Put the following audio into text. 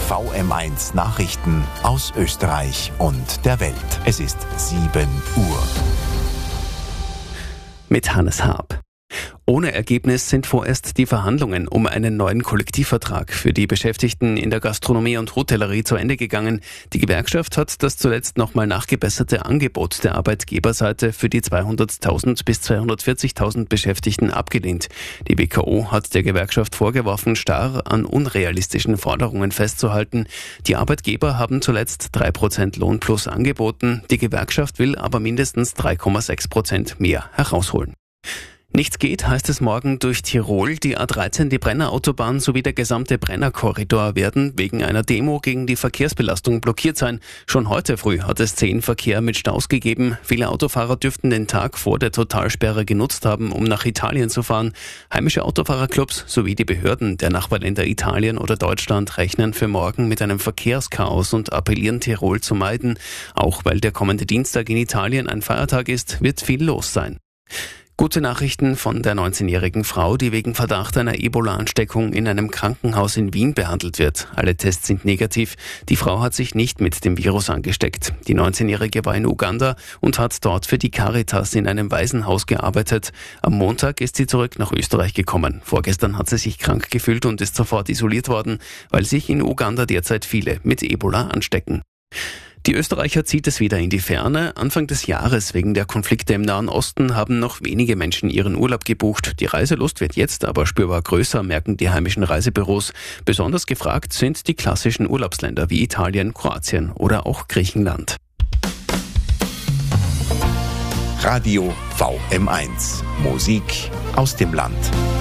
VM1 Nachrichten aus Österreich und der Welt. Es ist 7 Uhr. Mit Hannes Haab. Ohne Ergebnis sind vorerst die Verhandlungen um einen neuen Kollektivvertrag für die Beschäftigten in der Gastronomie und Hotellerie zu Ende gegangen. Die Gewerkschaft hat das zuletzt nochmal nachgebesserte Angebot der Arbeitgeberseite für die 200.000 bis 240.000 Beschäftigten abgelehnt. Die WKO hat der Gewerkschaft vorgeworfen, starr an unrealistischen Forderungen festzuhalten. Die Arbeitgeber haben zuletzt 3% Lohnplus angeboten. Die Gewerkschaft will aber mindestens 3,6% mehr herausholen. Nichts geht, heißt es morgen durch Tirol. Die A13, die Brenner-Autobahn sowie der gesamte Brenner-Korridor werden wegen einer Demo gegen die Verkehrsbelastung blockiert sein. Schon heute früh hat es 10 Verkehr mit Staus gegeben. Viele Autofahrer dürften den Tag vor der Totalsperre genutzt haben, um nach Italien zu fahren. Heimische Autofahrerclubs sowie die Behörden der Nachbarländer Italien oder Deutschland rechnen für morgen mit einem Verkehrschaos und appellieren, Tirol zu meiden. Auch weil der kommende Dienstag in Italien ein Feiertag ist, wird viel los sein. Gute Nachrichten von der 19-jährigen Frau, die wegen Verdacht einer Ebola-Ansteckung in einem Krankenhaus in Wien behandelt wird. Alle Tests sind negativ. Die Frau hat sich nicht mit dem Virus angesteckt. Die 19-jährige war in Uganda und hat dort für die Caritas in einem Waisenhaus gearbeitet. Am Montag ist sie zurück nach Österreich gekommen. Vorgestern hat sie sich krank gefühlt und ist sofort isoliert worden, weil sich in Uganda derzeit viele mit Ebola anstecken. Die Österreicher zieht es wieder in die Ferne. Anfang des Jahres wegen der Konflikte im Nahen Osten haben noch wenige Menschen ihren Urlaub gebucht. Die Reiselust wird jetzt aber spürbar größer, merken die heimischen Reisebüros. Besonders gefragt sind die klassischen Urlaubsländer wie Italien, Kroatien oder auch Griechenland. Radio VM1. Musik aus dem Land.